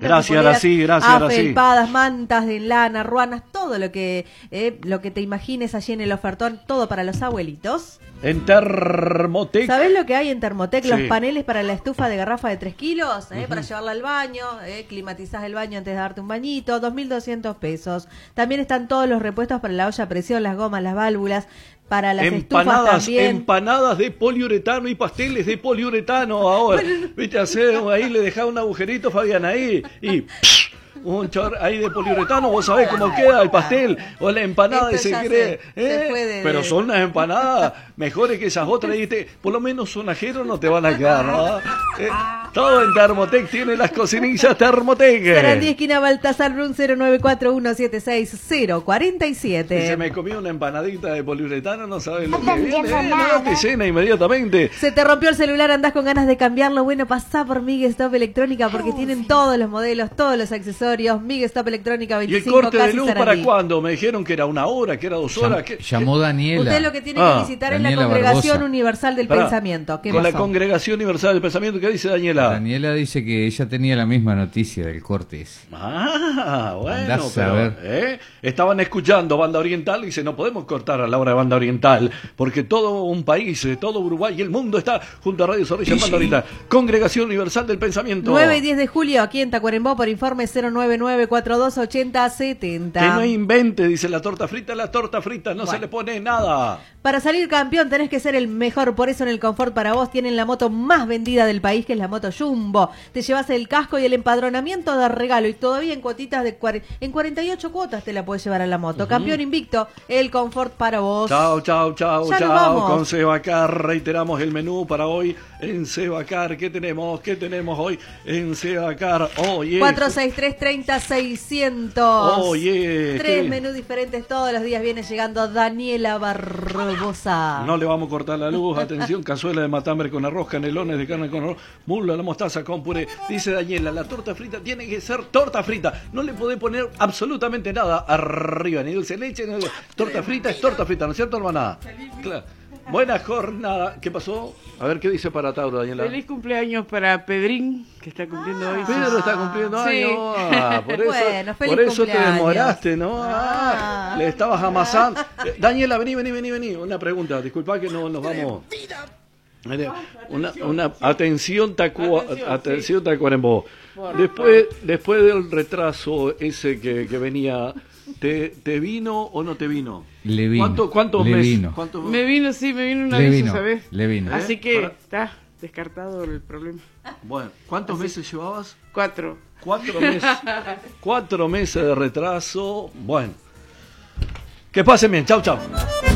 Gracias, poleras, afelpadas, mantas de lana, ruanas, todo lo que te imagines allí en el ofertón, todo para los abuelitos. En Thermotec. ¿Sabés lo que hay en Thermotec? Sí. Los paneles para la estufa de garrafa de 3 kilos, para llevarla al baño, climatizás el baño antes de darte un bañito, 2.200 pesos. También están todos los repuestos para la olla a presión, las gomas, las válvulas, para las estufas también. Empanadas de poliuretano y pasteles de poliuretano ahora. Viste, ahí le dejaba un agujerito, Fabián, ahí, y un chor ahí de poliuretano, vos sabés cómo queda el pastel o la empanada de secreto. Pero son unas empanadas mejores que esas otras, ¿viste? Por lo menos sonajeros no te van a quedar, ¿no? Todo en Thermotec, tiene las cocinillas Thermotec. Sarandí, esquina Baltasar Brun, 0941766047. Si se me comió una empanadita de poliuretano, no sabes lo que viene, no te llena inmediatamente. Se te rompió el celular, andás con ganas de cambiarlo, bueno, pasá por Mig Stop Electrónica porque tienen todos los modelos, todos los accesorios. Mig Stop Electrónica 25. ¿Y el corte de luz para cuándo? Me dijeron que era 1 hora, que era 2 horas. Llamó Daniela. Usted lo que tiene que visitar Daniela es la Congregación Barbosa. Universal del Pensamiento. Con la Congregación Universal del Pensamiento, ¿qué dice Daniela? Daniela dice que ella tenía la misma noticia del corte ese. Bueno, pero, estaban escuchando Banda Oriental y dice, no podemos cortar a la hora de Banda Oriental, porque todo un país, todo Uruguay y el mundo está junto a Radio Zorrilla en Banda Oriental. Congregación Universal del Pensamiento. 9 y 10 de julio, aquí en Tacuarembó, por informe 099428070. Que no invente, dice la torta frita, no se le pone nada. Para salir campeón tenés que ser el mejor, por eso en el Confort para vos tienen la moto más vendida del país, que es la moto Jumbo. Te llevas el casco y el empadronamiento de regalo y todavía en cuotitas de 48 cuotas te la puedes llevar a la moto. Campeón invicto, el Confort para vos. Chao. Vamos. Con Sebacar reiteramos el menú para hoy en Sebacar. ¿Qué tenemos hoy en Sebacar? 463-30-600. 3 menús diferentes todos los días. Viene llegando Daniela Barbosa. No le vamos a cortar la luz. Atención, cazuela de matambre con arroz, canelones de carne con arroz, muslo, la mostaza con puré. Dice Daniela, la torta frita tiene que ser torta frita. No le podés poner absolutamente nada arriba, ni dulce de leche, ni... Torta frita es torta frita, ¿no es cierto, hermana? Claro. Buena jornada. ¿Qué pasó? A ver, ¿qué dice para Tauro, Daniela? Feliz cumpleaños para Pedrín, que está cumpliendo hoy. Pedro está cumpliendo años. Por eso, bueno, por eso te demoraste, ¿no? Le estabas amasando. Daniela, vení. Una pregunta. Disculpa que no nos vamos. Una atención, Tacuarembó. Después del retraso ese que venía, ¿te vino o no te vino? Le vino. ¿Cuántos le meses? vino. Me vino una Le vez vino, esa vez. le vino. Así que está descartado el problema. Bueno, ¿cuántos meses llevabas? 4. 4 meses. 4 meses de retraso. Bueno. Que pasen bien. Chau.